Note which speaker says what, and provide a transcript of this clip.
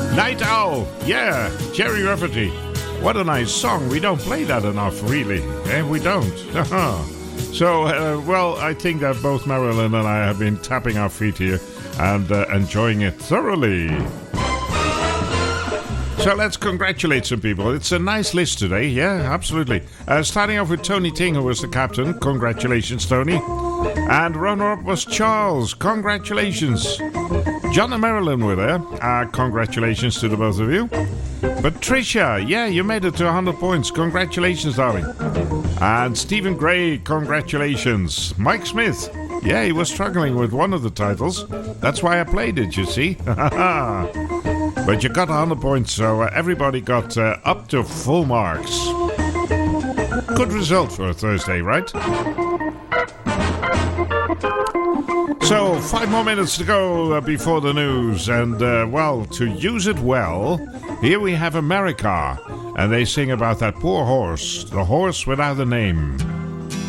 Speaker 1: Night Owl, yeah, Jerry Rafferty. What a nice song. We don't play that enough, really. We don't. So, well, I think that both Marilyn and I have been tapping our feet here and enjoying it thoroughly. So let's congratulate some people. It's a nice list today, yeah, absolutely. Starting off with Tony Ting, who was the captain. Congratulations, Tony. And runner-up was Charles. Congratulations. John and Marilyn were there. Congratulations to the both of you. Patricia, yeah, you made it to 100 points. Congratulations, darling. And Stephen Gray, congratulations. Mike Smith, yeah, he was struggling with one of the titles. That's why I played it, you see. But you got 100 points, so everybody got up to full marks. Good result for a Thursday, right? So, 5 more minutes to go before the news. And, well, to use it well, here we have America. And they sing about that poor horse, the horse without a name.